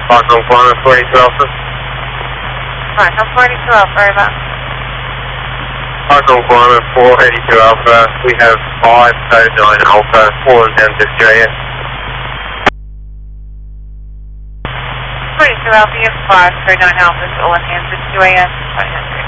Foxtrot Guana 482 Alpha. Right, I'm 42 Alpha, over. Foxtrot Guana 482 Alpha, we have 509 Alpha, all in down to QAS. 42 Alpha, you have 539 Alpha, all in hands at QAS, 500.